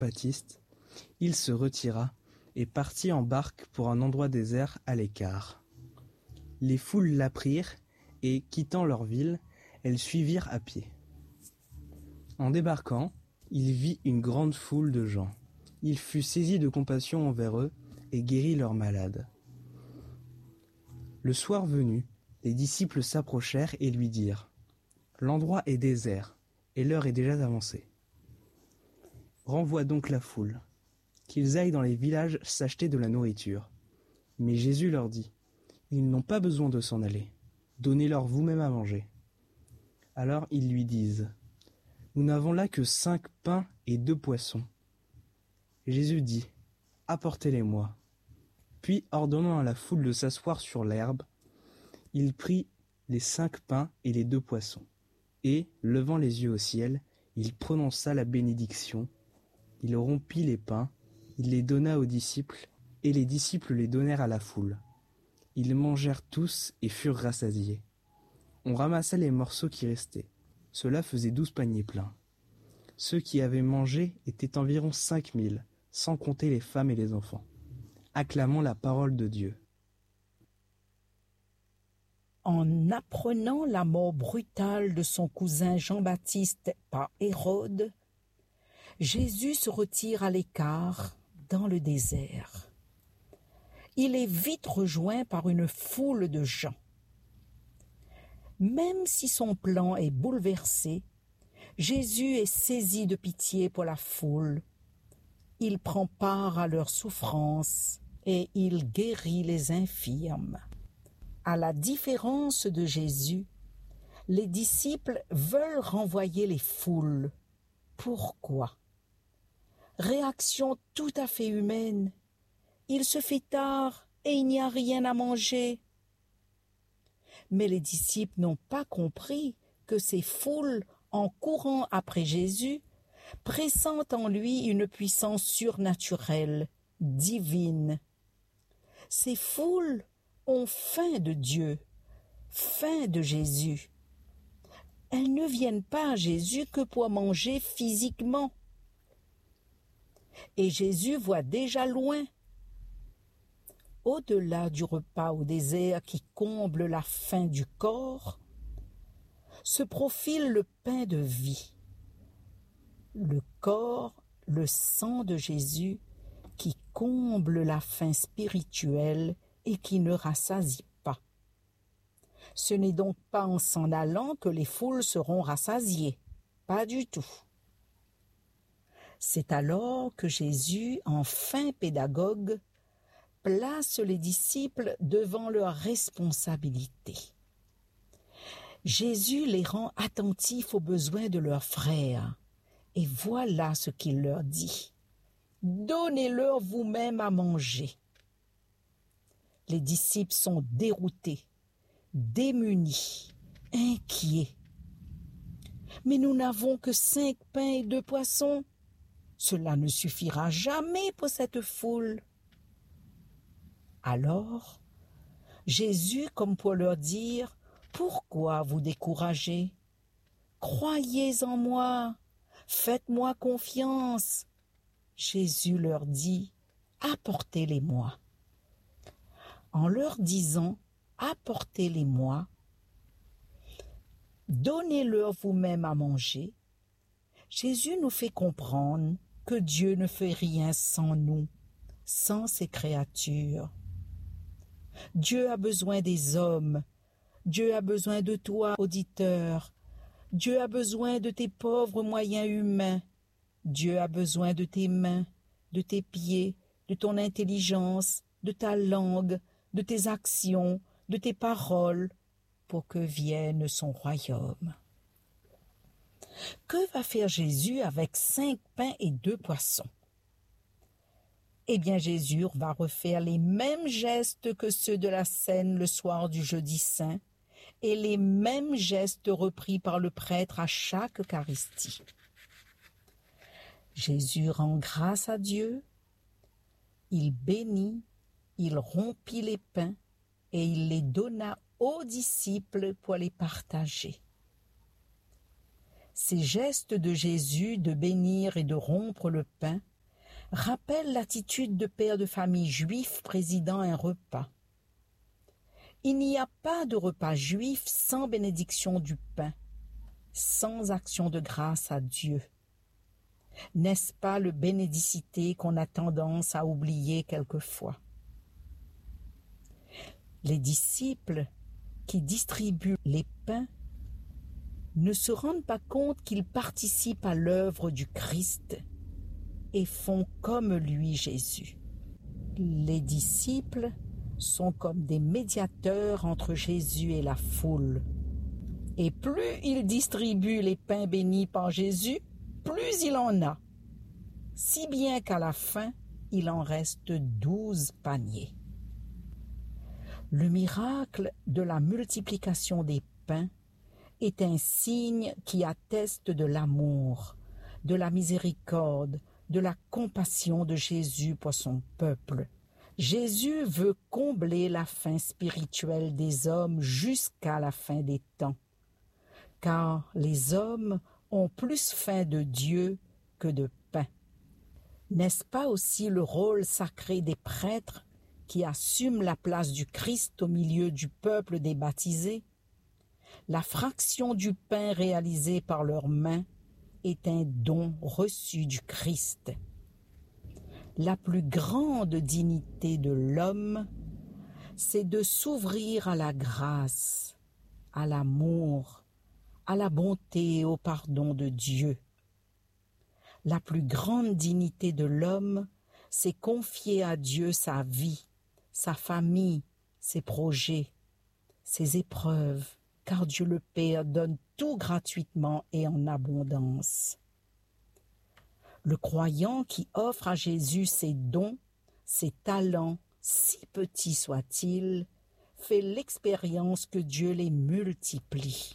Jean-Baptiste, il se retira et partit en barque pour un endroit désert à l'écart. Les foules l'apprirent et, quittant leur ville, elles suivirent à pied. En débarquant, il vit une grande foule de gens. Il fut saisi de compassion envers eux et guérit leurs malades. Le soir venu, les disciples s'approchèrent et lui dirent : « L'endroit est désert, et l'heure est déjà avancée. Renvoie donc la foule, qu'ils aillent dans les villages s'acheter de la nourriture. » Mais Jésus leur dit : « Ils n'ont pas besoin de s'en aller. Donnez-leur vous-même à manger. » Alors ils lui disent : « Nous n'avons là que 5 pains et 2 poissons. » Jésus dit : « Apportez-les-moi. » Puis, ordonnant à la foule de s'asseoir sur l'herbe, il prit les 5 pains et les 2 poissons, et, levant les yeux au ciel, il prononça la bénédiction. Il rompit les pains, il les donna aux disciples, et les disciples les donnèrent à la foule. Ils mangèrent tous et furent rassasiés. On ramassa les morceaux qui restaient. Cela faisait 12 paniers pleins. Ceux qui avaient mangé étaient environ 5000, sans compter les femmes et les enfants. Acclamons la parole de Dieu. En apprenant la mort brutale de son cousin Jean-Baptiste par Hérode, Jésus se retire à l'écart dans le désert. Il est vite rejoint par une foule de gens. Même si son plan est bouleversé, Jésus est saisi de pitié pour la foule. Il prend part à leurs souffrances et il guérit les infirmes. À la différence de Jésus, les disciples veulent renvoyer les foules. Pourquoi ? Réaction tout à fait humaine. Il se fait tard et il n'y a rien à manger. Mais les disciples n'ont pas compris que ces foules, en courant après Jésus, pressentent en lui une puissance surnaturelle, divine. Ces foules ont faim de Dieu, faim de Jésus. Elles ne viennent pas à Jésus que pour manger physiquement. Et Jésus voit déjà loin. Au-delà du repas au désert qui comble la faim du corps, se profile le pain de vie. Le corps, le sang de Jésus qui comble la faim spirituelle et qui ne rassasie pas. Ce n'est donc pas en s'en allant que les foules seront rassasiées, pas du tout. C'est alors que Jésus, en fin pédagogue, place les disciples devant leurs responsabilités. Jésus les rend attentifs aux besoins de leurs frères. Et voilà ce qu'il leur dit. Donnez-leur vous-même à manger. Les disciples sont déroutés, démunis, inquiets. Mais nous n'avons que 5 pains et 2 poissons. Cela ne suffira jamais pour cette foule. Alors, Jésus, comme pour leur dire, pourquoi vous découragez ? Croyez en moi. Faites-moi confiance. Jésus leur dit, apportez-les-moi. En leur disant, apportez-les-moi, donnez-leur vous-même à manger, Jésus nous fait comprendre que Dieu ne fait rien sans nous, sans ses créatures. Dieu a besoin des hommes, Dieu a besoin de toi, auditeur, Dieu a besoin de tes pauvres moyens humains. Dieu a besoin de tes mains, de tes pieds, de ton intelligence, de ta langue, de tes actions, de tes paroles, pour que vienne son royaume. Que va faire Jésus avec 5 pains et 2 poissons ? Eh bien, Jésus va refaire les mêmes gestes que ceux de la scène le soir du jeudi saint, et les mêmes gestes repris par le prêtre à chaque Eucharistie. Jésus rend grâce à Dieu, il bénit, il rompit les pains et il les donna aux disciples pour les partager. Ces gestes de Jésus de bénir et de rompre le pain rappelle l'attitude de père de famille juif présidant un repas. Il n'y a pas de repas juif sans bénédiction du pain, sans action de grâce à Dieu. N'est-ce pas le bénédicité qu'on a tendance à oublier quelquefois? Les disciples qui distribuent les pains ne se rendent pas compte qu'ils participent à l'œuvre du Christ et font comme lui Jésus. Les disciples sont comme des médiateurs entre Jésus et la foule. Et plus ils distribuent les pains bénis par Jésus, plus il en a, si bien qu'à la fin, il en reste 12 paniers. Le miracle de la multiplication des pains est un signe qui atteste de l'amour, de la miséricorde, de la compassion de Jésus pour son peuple. Jésus veut combler la faim spirituelle des hommes jusqu'à la fin des temps, car les hommes ont plus faim de Dieu que de pain. N'est-ce pas aussi le rôle sacré des prêtres qui assument la place du Christ au milieu du peuple des baptisés? La fraction du pain réalisée par leurs mains est un don reçu du Christ. La plus grande dignité de l'homme, c'est de s'ouvrir à la grâce, à l'amour, à la bonté et au pardon de Dieu. La plus grande dignité de l'homme, c'est confier à Dieu sa vie, sa famille, ses projets, ses épreuves, car Dieu le Père donne tout gratuitement et en abondance. Le croyant qui offre à Jésus ses dons, ses talents, si petits soient-ils, fait l'expérience que Dieu les multiplie.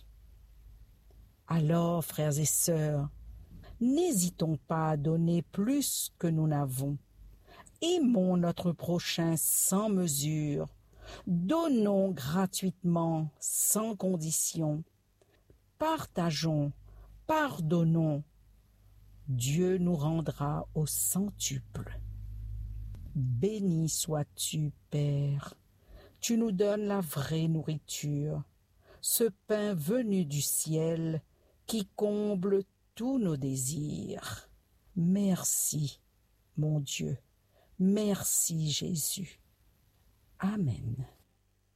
Alors, frères et sœurs, n'hésitons pas à donner plus que nous n'avons. Aimons notre prochain sans mesure. Donnons gratuitement, sans condition. Partageons, pardonnons. Dieu nous rendra au centuple. Béni sois-tu, Père. Tu nous donnes la vraie nourriture, ce pain venu du ciel qui comble tous nos désirs. Merci, mon Dieu. Merci, Jésus. Amen.